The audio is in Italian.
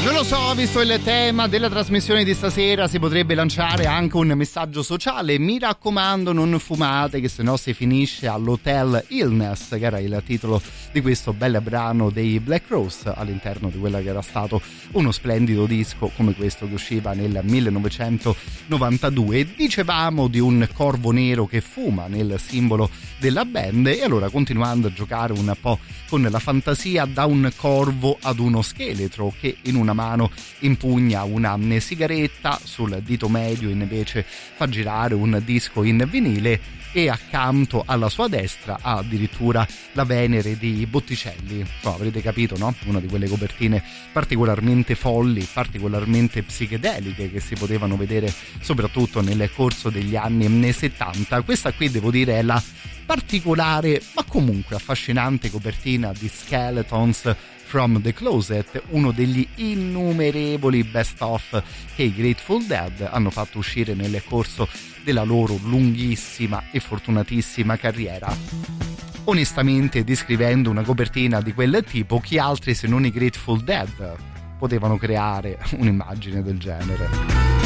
Non lo so, visto il tema della trasmissione di stasera, si potrebbe lanciare anche un messaggio sociale. Mi raccomando, non fumate, che sennò si finisce all'Hotel Illness, che era il titolo di questo bel brano dei Black Rose all'interno di quella che era stato uno splendido disco come questo che usciva nel 1992. Dicevamo di un corvo nero che fuma nel simbolo della band, e allora, continuando a giocare un po' con la fantasia, da un corvo ad uno scheletro che in una mano impugna una sigaretta, sul dito medio invece fa girare un disco in vinile, e accanto alla sua destra ha addirittura la Venere di Botticelli. Avrete capito, no? Una di quelle copertine particolarmente folli, particolarmente psichedeliche che si potevano vedere soprattutto nel corso degli anni 70. Questa qui, devo dire, è la particolare ma comunque affascinante copertina di Skeletons from the Closet, uno degli innumerevoli best of che i Grateful Dead hanno fatto uscire nel corso della loro lunghissima e fortunatissima carriera. Onestamente, descrivendo una copertina di quel tipo, chi altri se non i Grateful Dead potevano creare un'immagine del genere?